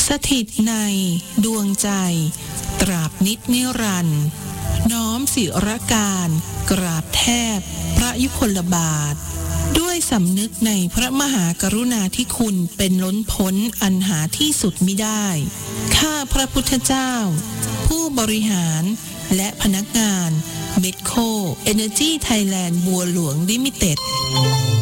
สถิตในดวงใจตราบนิจนิรันดร์น้อมศิรการกราบแทบพระยุคลบาทด้วยสำนึกในพระมหากรุณาธิคุณเป็นล้นพ้นอันหาที่สุดมิได้ข้าพระพุทธเจ้าผู้บริหารและพนักงาน Medco Energy Thailand บัวหลวงลิมิเต็ด